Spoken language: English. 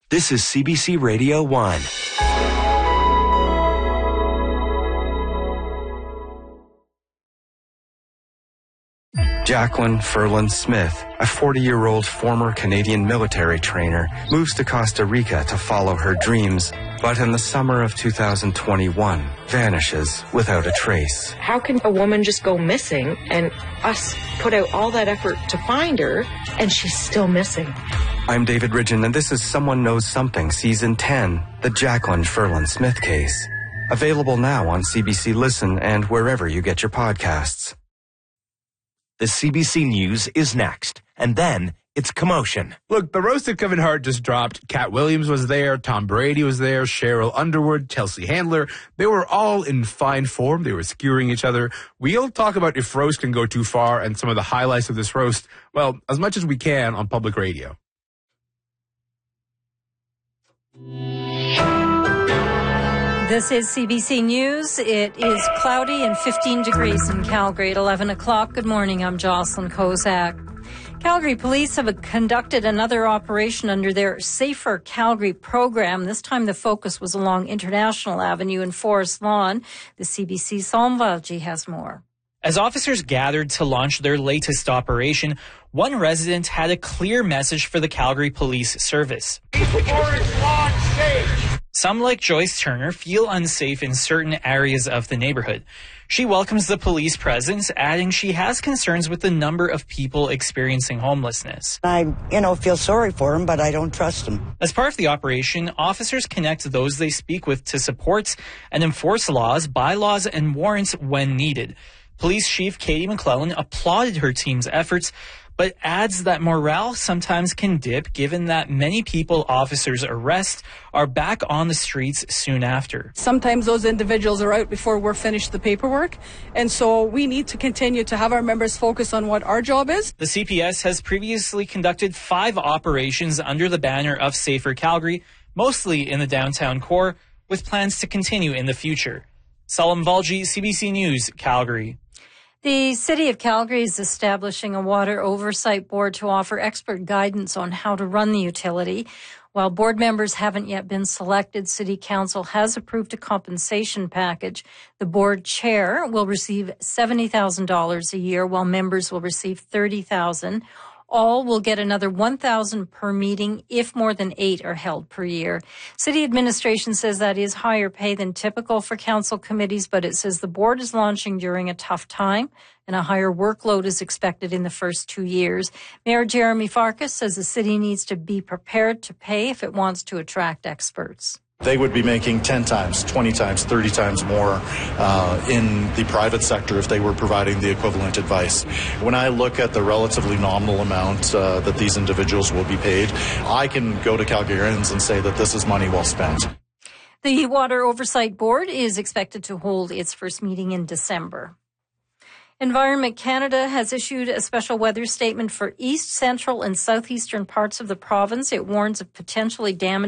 This is CBC Radio 1. Jacqueline Ferland Smith, a 40-year-old former Canadian military trainer, moves to Costa Rica to follow her dreams, but in the summer of 2021, vanishes without a trace. How can a woman just go missing and us put out all that effort to find her and she's still missing? I'm David Ridgen, and this is Someone Knows Something, Season 10, the Jacqueline Ferland Smith case. Available now on CBC Listen and wherever you get your podcasts. The CBC News is next, and then it's commotion. Look, the roast of Kevin Hart just dropped. Cat Williams was there, Tom Brady was there, Cheryl Underwood, Chelsea Handler. They were all in fine form. They were skewering each other. We'll talk about if roast can go too far and some of the highlights of this roast, well, as much as we can on public radio. This is CBC News. It is cloudy and 15 degrees in Calgary at 11 o'clock. Good morning. I'm Jocelyn Kozak. Calgary police have conducted another operation under their Safer Calgary program. This time the focus was along International Avenue and Forest Lawn. The CBC Salmvalji has more. As officers gathered to launch their latest operation, one resident had a clear message for the Calgary Police Service. Forest Lawn safe. Some, like Joyce Turner, feel unsafe in certain areas of the neighborhood. She welcomes the police presence, adding she has concerns with the number of people experiencing homelessness. I, feel sorry for them, but I don't trust them. As part of the operation, officers connect those they speak with to support and enforce laws, bylaws, and warrants when needed. Police Chief Katie McClellan applauded her team's efforts, but adds that morale sometimes can dip given that many people officers arrest are back on the streets soon after. Sometimes those individuals are out before we're finished the paperwork, and so we need to continue to have our members focus on what our job is. The CPS has previously conducted 5 operations under the banner of Safer Calgary, mostly in the downtown core, with plans to continue in the future. Salam Valji, CBC News, Calgary. The City of Calgary is establishing a water oversight board to offer expert guidance on how to run the utility. While board members haven't yet been selected, City Council has approved a compensation package. The board chair will receive $70,000 a year, while members will receive $30,000. All will get another $1,000 per meeting if more than 8 are held per year. City administration says that is higher pay than typical for council committees, but it says the board is launching during a tough time and a higher workload is expected in the first 2 years. Mayor Jeremy Farkas says the city needs to be prepared to pay if it wants to attract experts. They would be making 10 times, 20 times, 30 times more in the private sector if they were providing the equivalent advice. When I look at the relatively nominal amount that these individuals will be paid, I can go to Calgarians and say that this is money well spent. The Water Oversight Board is expected to hold its first meeting in December. Environment Canada has issued a special weather statement for east, central, and southeastern parts of the province. It warns of potentially damaging